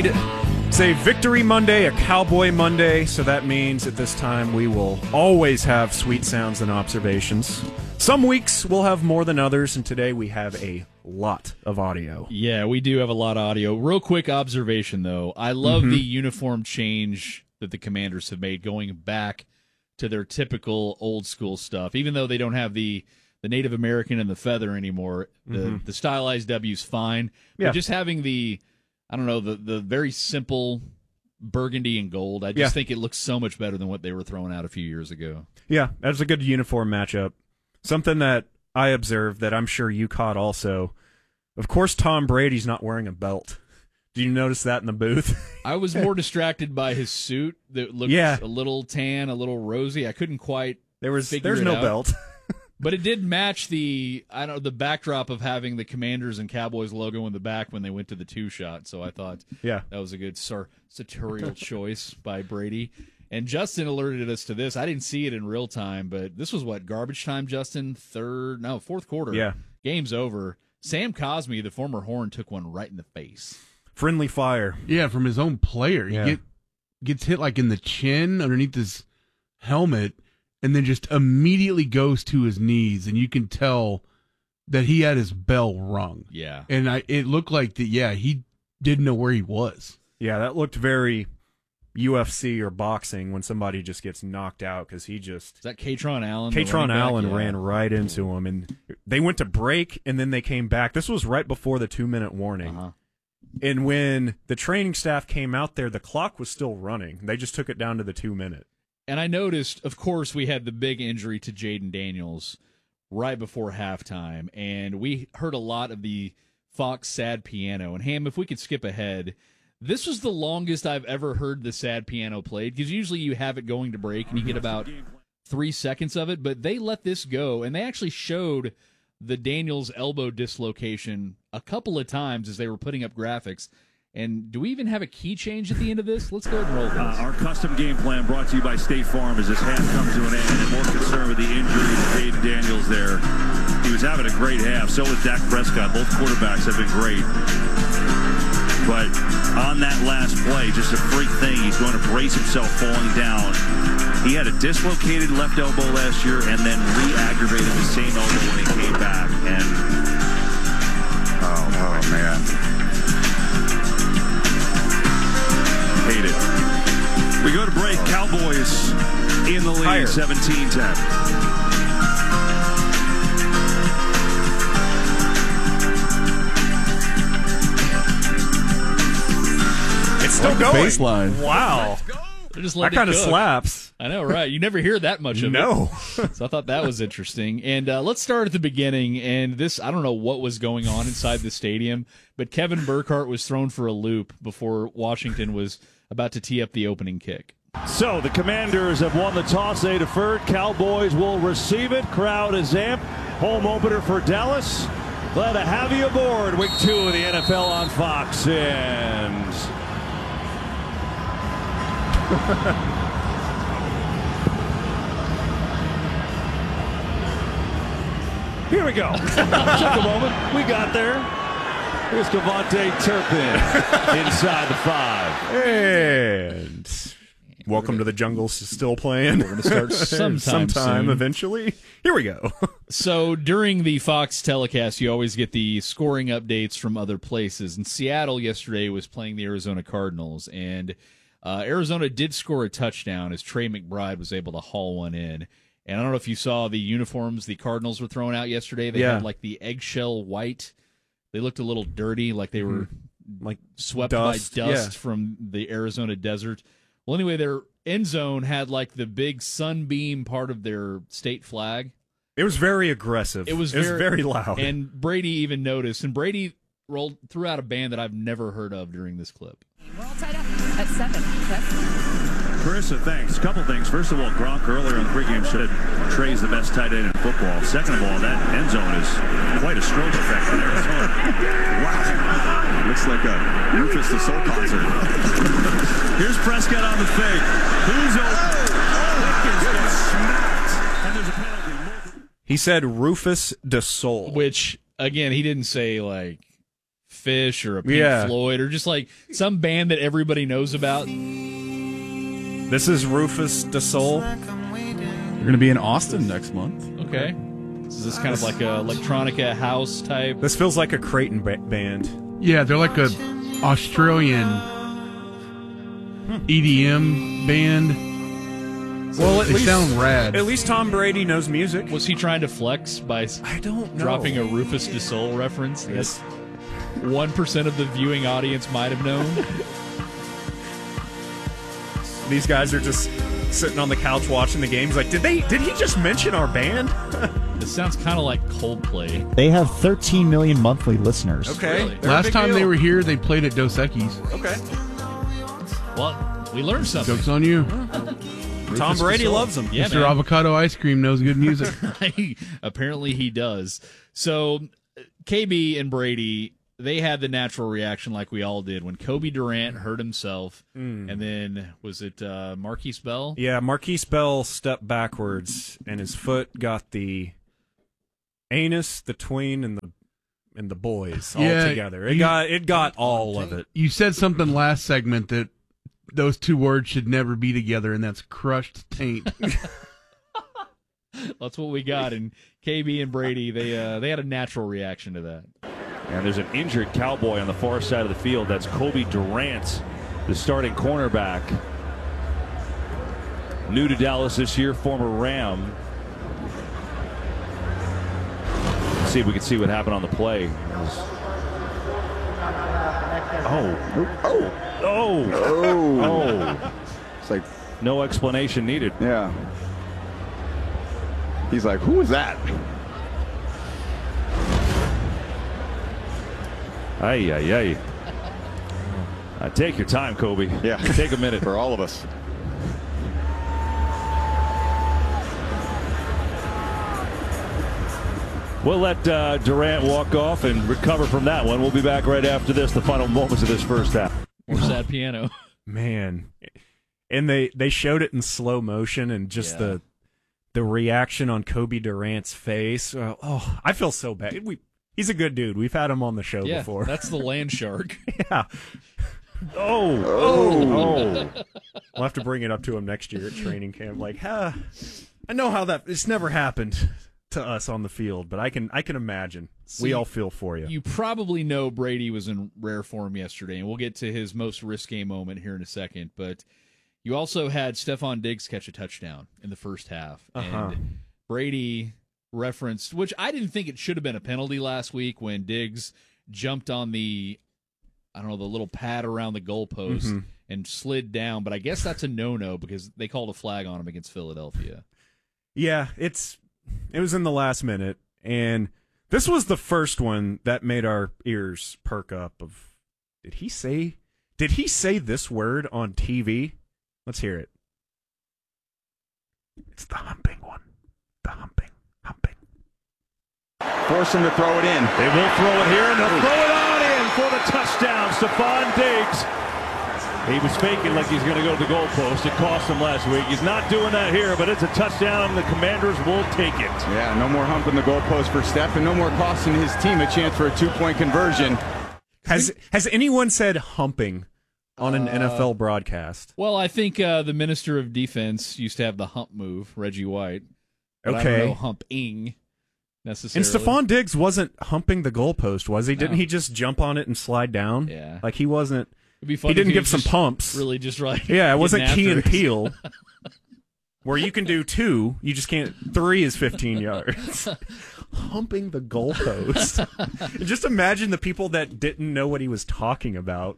It's a Victory Monday, a Cowboy Monday, so that means at this time we will always have sweet sounds and observations. Some weeks we'll have more than others, and today we have a lot of audio. Yeah, we do have a lot of audio. Real quick observation, though. I love the uniform change that the Commanders have made going back to their typical old school stuff. Even though they don't have the Native American and the feather anymore, the stylized W's fine. But just having the very simple burgundy and gold, I just think it looks so much better than what they were throwing out a few years ago. Yeah, that's a good uniform matchup. Something that I observed that I'm sure you caught also. Of course, Tom Brady's not wearing a belt. Did you notice that in the booth? I was more distracted by his suit that looked a little tan, a little rosy. I couldn't quite There's no belt. But it did match the backdrop of having the Commanders and Cowboys logo in the back when they went to the two-shot. So I thought that was a good sartorial choice by Brady. And Justin alerted us to this. I didn't see it in real time, but this was garbage time, Justin? Fourth quarter. Yeah. Game's over. Sam Cosmi, the former Horn, took one right in the face. Friendly fire. Yeah, from his own player. He gets hit in the chin underneath his helmet, and then just immediately goes to his knees, and you can tell that he had his bell rung. Yeah. And it looked like he didn't know where he was. Yeah, that looked very UFC or boxing when somebody just gets knocked out because he just... Is that Katron Allen? Katron Allen ran right into him, and they went to break, and then they came back. This was right before the 2-minute warning. Uh-huh. And when the training staff came out there, the clock was still running. They just took it down to the 2-minute. And I noticed, of course, we had the big injury to Jaden Daniels right before halftime, and we heard a lot of the Fox sad piano. And Ham, if we could skip ahead, this was the longest I've ever heard the sad piano played, because usually you have it going to break and you get about 3 seconds of it, but they let this go, and they actually showed the Daniels elbow dislocation a couple of times as they were putting up graphics. And do we even have a key change at the end of this? Let's go ahead and roll this. Our custom game plan brought to you by State Farm as this half comes to an end, and more concerned with the injury to Jaden Daniels there. He was having a great half. So was Dak Prescott. Both quarterbacks have been great. But on that last play, just a freak thing. He's going to brace himself falling down. He had a dislocated left elbow last year and then re-aggravated the same elbow when he came back. And oh man. Hate it. We go to break. Cowboys in the lead, 17-10. It's still going. Baseline. Wow. That kind of slaps. I know, right? You never hear that much of it. No. So I thought that was interesting. And let's start at the beginning. And this, I don't know what was going on inside the stadium, but Kevin Burkhardt was thrown for a loop before Washington was about to tee up the opening kick. So the Commanders have won the toss. They deferred. Cowboys will receive it. Crowd is amped. Home opener for Dallas. Glad to have you aboard. Week 2 of the NFL on Fox. And here we go. Took a moment. We got there. Here's Kevontae Turpin inside the 5. And Welcome to the Jungle's still playing. We're going to start sometime soon. Eventually. Here we go. So during the Fox telecast, you always get the scoring updates from other places. And Seattle yesterday was playing the Arizona Cardinals, and Arizona did score a touchdown as Trey McBride was able to haul one in. And I don't know if you saw the uniforms the Cardinals were throwing out yesterday. They had like the eggshell white. They looked a little dirty, like they were like swept by dust from the Arizona desert. Well, anyway, their end zone had like the big sunbeam part of their state flag. It was very aggressive. It was very loud. And Brady even noticed. And Brady threw out a band that I've never heard of during this clip. We're all tied up at 7. Carissa, thanks. Couple things. First of all, Gronk earlier in the pregame said Trey's the best tight end in football. Second of all, that end zone is quite a stroke effect in Arizona. Wow. Looks like a Rufus the Soul concert. Here's Prescott on the fake. Who's open? Pickens gets smacked. And there's a penalty. He said Rufus de Soul. Which, again, he didn't say, like, Fish or a Pink Floyd or just like some band that everybody knows about. This is Rufus Du Sol. We're going to be in Austin next month. Okay. Is this kind of like a electronica house type? This feels like a Creighton band. Yeah, they're like a Australian EDM band. Well, they sound rad. At least Tom Brady knows music. Was he trying to flex by I don't know. dropping a Rufus Du Sol reference that 1% of the viewing audience might have known? These guys are just sitting on the couch watching the games. Like, did he just mention our band? This sounds kind of like Coldplay. They have 13 million monthly listeners. Okay. Really? Last time they were here, they played at Dos Equis. Okay. Well, we learned something. Joke's on you. Tom Brady loves them. Yeah, Mr. man. Avocado Ice Cream knows good music. Apparently he does. So KB and Brady, they had the natural reaction like we all did when Kobe Durant hurt himself. And then, was it Marquise Bell? Yeah, Marquise Bell stepped backwards, and his foot got the anus, the tween, and the boys all together. It got all of it. You said something last segment that those two words should never be together, and that's crushed taint. That's what we got. And KB and Brady, they had a natural reaction to that. And there's an injured Cowboy on the far side of the field. That's Kobe Durant, the starting cornerback. New to Dallas this year, former Ram. Let's see if we can see what happened on the play. Oh. It's like, No explanation needed. yeah. He's like, who was that? Ay. Take your time, Kobe. Yeah. Take a minute. For all of us. We'll let Durant walk off and recover from that one. We'll be back right after this, the final moments of this first half. More sad piano. Man. And they showed it in slow motion, and just the reaction on Kobe Durant's face. I feel so bad. He's a good dude. We've had him on the show before. That's the land shark. Yeah. Oh. We'll have to bring it up to him next year at training camp. Like, I know how it's never happened to us on the field, but I can imagine. We all feel for you. You probably know Brady was in rare form yesterday, and we'll get to his most risque moment here in a second. But you also had Stephon Diggs catch a touchdown in the first half, and Brady referenced, which I didn't think it should have been a penalty last week when Diggs jumped on the little pad around the goalpost and slid down. But I guess that's a no-no because they called a flag on him against Philadelphia. Yeah, it was in the last minute, and this was the first one that made our ears perk up. Did he say this word on TV? Let's hear it. It's the humping one. The humping. Force him to throw it in. They will throw it here, and they'll throw it on in for the touchdown. Stephon Diggs. He was faking like he's going to go to the goalpost. It cost him last week. He's not doing that here, but it's a touchdown. The Commanders will take it. Yeah, no more humping the goalpost for Steph, and no more costing his team a chance for a 2-point conversion. Has anyone said humping on an NFL broadcast? Well, I think the Minister of Defense used to have the hump move, Reggie White. But Okay. I don't know humping necessarily. And Stephon Diggs wasn't humping the goalpost, was he? Didn't he just jump on it and slide down? Yeah. Like he wasn't. It'd be fun He didn't if give was some just pumps. Really, just right. Yeah, it wasn't getting Key after and it. Peele, where you can do 2, you just can't. 3 is 15 yards. Humping the goalpost. Just imagine the people that didn't know what he was talking about.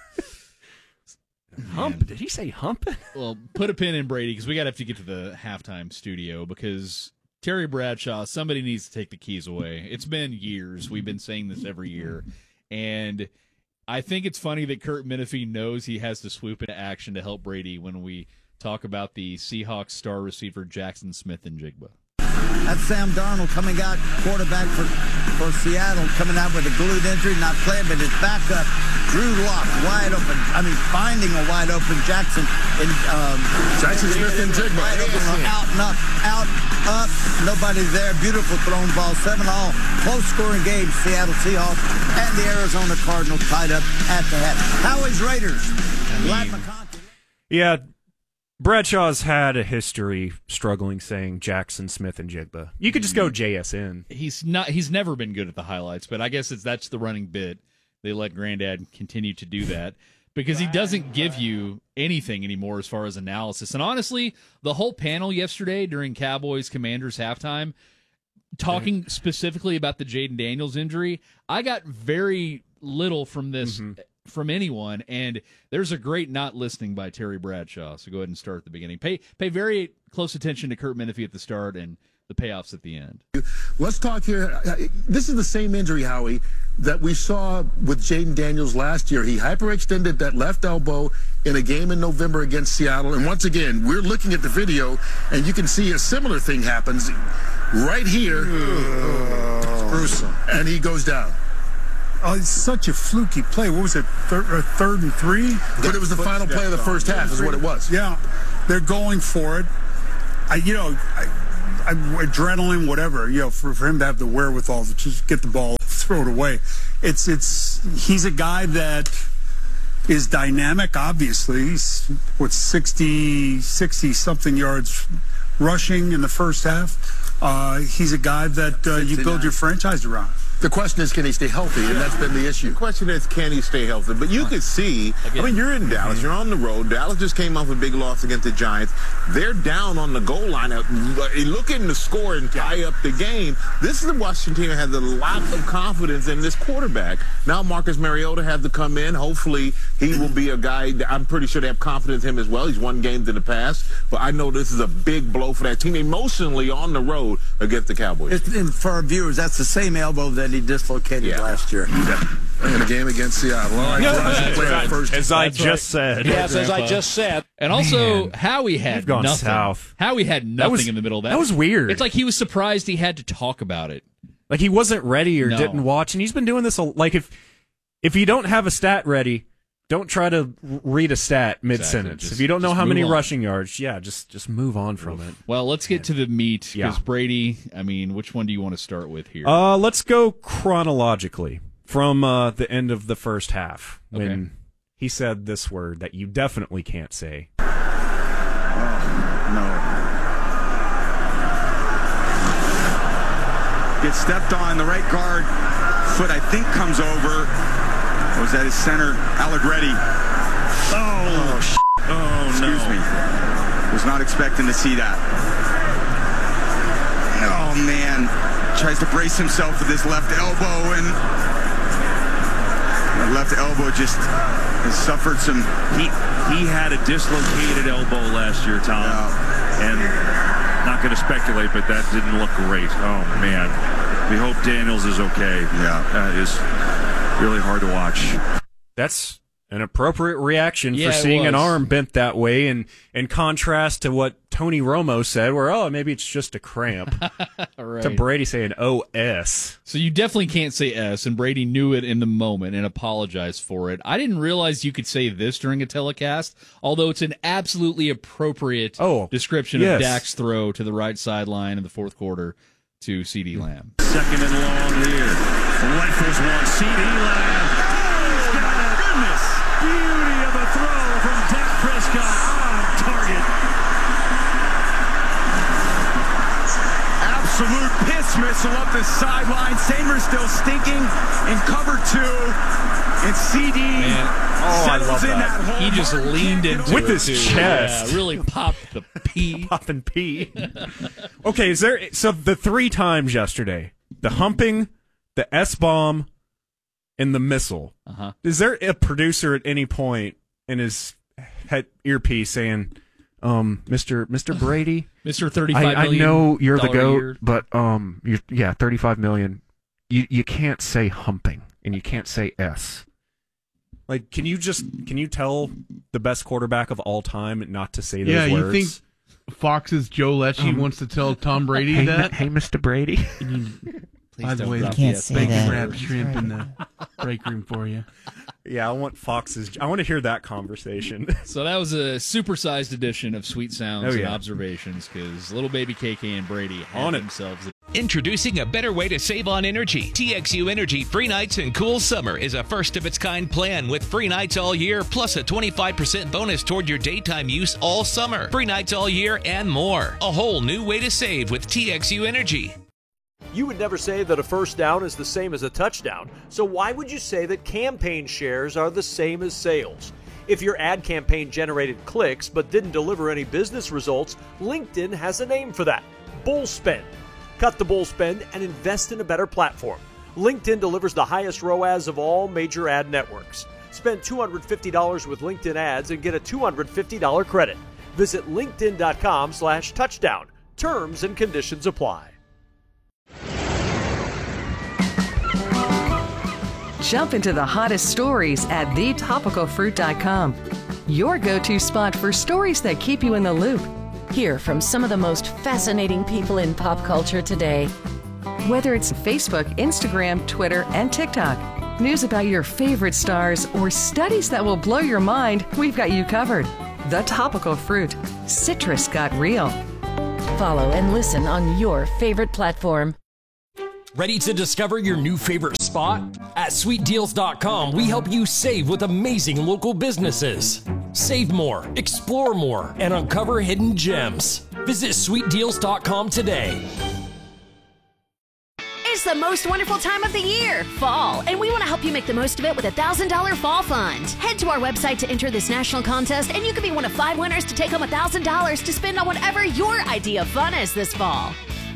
Hump? Did he say hump? Well, put a pin in Brady because we got to have to get to the halftime studio because Terry Bradshaw, somebody needs to take the keys away. It's been years. We've been saying this every year. And I think it's funny that Kurt Menefee knows he has to swoop into action to help Brady when we talk about the Seahawks star receiver Jackson Smith and Jigba. That's Sam Darnold coming out, quarterback for Seattle, coming out with a glute injury, not playing, but his backup, Drew Lock, wide open. Finding a wide open Jackson Smith-Njigba. Out and up, nobody there. Beautiful thrown ball, 7-all. Close scoring game. Seattle Seahawks and the Arizona Cardinals tied up at the head. Howie's Raiders. Yeah, Bradshaw's had a history struggling saying Jackson Smith-Njigba. You could just go JSN. He's never been good at the highlights, but I guess that's the running bit. They let Granddad continue to do that because he doesn't give you anything anymore as far as analysis. And honestly, the whole panel yesterday during Cowboys Commanders halftime, talking specifically about the Jaden Daniels injury, I got very little from this from anyone, and there's a great not listening by Terry Bradshaw. So go ahead and start at the beginning. Pay very close attention to Kurt Menefee at the start and the payoffs at the end. Let's talk here. This is the same injury, Howie, that we saw with Jaden Daniels last year. He hyperextended that left elbow in a game in November against Seattle. And once again, we're looking at the video, and you can see a similar thing happens right here. Gruesome. And he goes down. Oh, it's such a fluky play. What was it, third and 3? But it was the final play of the first half is what it was. Yeah, they're going for it. Adrenaline, whatever, for him to have the wherewithal to just get the ball, throw it away. He's a guy that is dynamic, obviously. He's, 60-something yards rushing in the first half. He's a guy that you build your franchise around. The question is, can he stay healthy? And that's been the issue. The question is, can he stay healthy? But you could see, you're in Dallas. You're on the road. Dallas just came off a big loss against the Giants. They're down on the goal line, looking to score and tie up the game. This is the Washington team that has a lot of confidence in this quarterback. Now Marcus Mariota had to come in. Hopefully, he will be a guy that I'm pretty sure they have confidence in him as well. He's won games in the past. But I know this is a big blow for that team emotionally on the road against the Cowboys. For our viewers, that's the same elbow that he dislocated last year. In a game against Seattle. As I just said. Yes, as I just said. And also, Howie had gone nothing. South. Howie had nothing in the middle of that. That was weird. It's like he was surprised he had to talk about it. Like he wasn't ready or didn't watch. And he's been doing this, like if you don't have a stat ready, don't try to read a stat mid-sentence. Exactly. If you don't know how many on. rushing yards, just move on from it. Well, let's get to the meat, because Brady, which one do you want to start with here? Let's go chronologically from the end of the first half when he said this word that you definitely can't say. No. Gets stepped on, the right guard foot I think comes over. Was that his center, Allegretti? Excuse me. Was not expecting to see that. Oh, man. Tries to brace himself with his left elbow, and the left elbow just has suffered some... He had a dislocated elbow last year, Tom. And not going to speculate, but that didn't look great. Oh, man. We hope Daniels is okay. Yeah. That is really hard to watch. That's an appropriate reaction for seeing an arm bent that way, and in contrast to what Tony Romo said, where, maybe it's just a cramp, right. to Brady saying, S. So you definitely can't say S, and Brady knew it in the moment and apologized for it. I didn't realize you could say this during a telecast, although it's an absolutely appropriate description of Dak's throw to the right sideline in the fourth quarter to CeeDee Lamb. Second and long here. Rifles one. CeeDee Lamb. Beauty of a throw from Dak Prescott on target. Absolute piss missile up the sideline. Samer still stinking in cover 2. And CD settles in that hole. He just leaned into with it his chest. Yeah, really popped the pee. Popping pee. Okay, so the 3 times yesterday, the humping, the S-bomb, and the missile. Is there a producer at any point in his head earpiece saying, Mr. Brady, Mr. $35 million, I know you're the GOAT, year. but $35 million. You can't say humping and you can't say S. Like, can you tell the best quarterback of all time not to say those words? Fox's Joe Lecce wants to tell Tom Brady that. Hey, Mr. Brady. By the way, can't say bacon that. wrapped shrimp in the break room for you. Yeah, I want to hear that conversation. So that was a supersized edition of Sweet Sounds and Observations, because little baby KK and Brady had themselves. Introducing a better way to save on energy. TXU Energy Free Nights and Cool Summer is a first-of-its-kind plan with free nights all year, plus a 25% bonus toward your daytime use all summer. Free nights all year and more. A whole new way to save with TXU Energy. You would never say that a first down is the same as a touchdown, so why would you say that campaign shares are the same as sales? If your ad campaign generated clicks but didn't deliver any business results, LinkedIn has a name for that: bull spend. Cut the bull spend and invest in a better platform. LinkedIn delivers the highest ROAS of all major ad networks. Spend $250 with LinkedIn ads and get a $250 credit. Visit linkedin.com/touchdown. Terms and conditions apply. Jump into the hottest stories at thetopicalfruit.com. Your go-to spot for stories that keep you in the loop. Hear from some of the most fascinating people in pop culture today. Whether it's Facebook, Instagram, Twitter, and TikTok, news about your favorite stars, or studies that will blow your mind, we've got you covered. The Topical Fruit. Citrus got real. Follow and listen on your favorite platform. Ready to discover your new favorite spot? At SweetDeals.com, we help you save with amazing local businesses. Save more, explore more, and uncover hidden gems. Visit SweetDeals.com today. It's the most wonderful time of the year, fall, and we want to help you make the most of it with a $1,000 fall fund. Head to our website to enter this national contest, and you could be one of 5 winners to take home $1,000 to spend on whatever your idea of fun is this fall.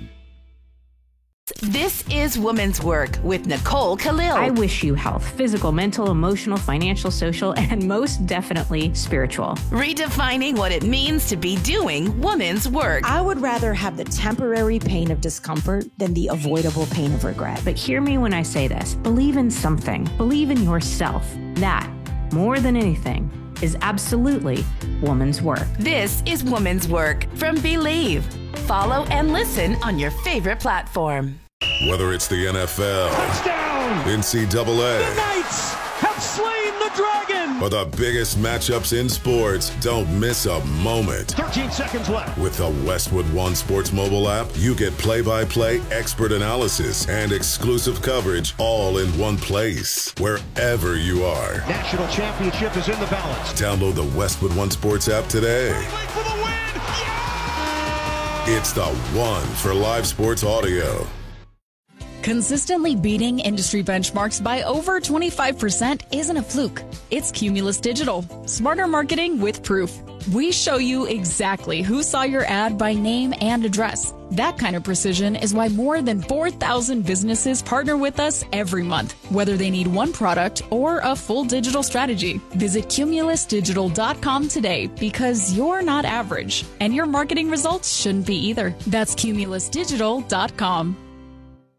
This is Woman's Work with Nicole Khalil. I wish you health, physical, mental, emotional, financial, social, and most definitely spiritual. Redefining what it means to be doing woman's work. I would rather have the temporary pain of discomfort than the avoidable pain of regret. But hear me when I say this. Believe in something. Believe in yourself. That, more than anything, is absolutely woman's work. This is Woman's Work from Believe. Follow and listen on your favorite platform. Whether it's the NFL, touchdown, NCAA, the Knights have slain the dragon, or the biggest matchups in sports, don't miss a moment. 13 seconds left. With the Westwood One Sports mobile app, you get play-by-play expert analysis and exclusive coverage all in one place, wherever you are. National championship is in the balance. Download the Westwood One Sports app today. For the win! Yeah! It's the one for live sports audio. Consistently beating industry benchmarks by over 25% isn't a fluke. It's Cumulus Digital. Smarter marketing with proof. We show you exactly who saw your ad by name and address. That kind of precision is why more than 4,000 businesses partner with us every month, whether they need one product or a full digital strategy. Visit cumulusdigital.com today, because you're not average, and your marketing results shouldn't be either. That's cumulusdigital.com.